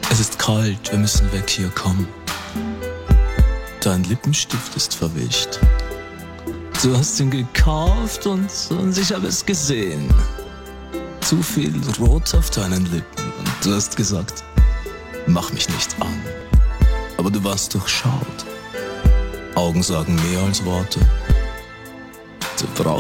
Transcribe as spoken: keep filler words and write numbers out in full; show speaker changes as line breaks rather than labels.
Es ist kalt, wir müssen weg hier, komm. Dein Lippenstift ist verwischt. Du hast ihn gekauft und, und ich habe es gesehen. Zu viel Rot auf deinen Lippen und du hast gesagt, mach mich nicht an. Aber du warst durchschaut. Augen sagen mehr als Worte. Du brauchst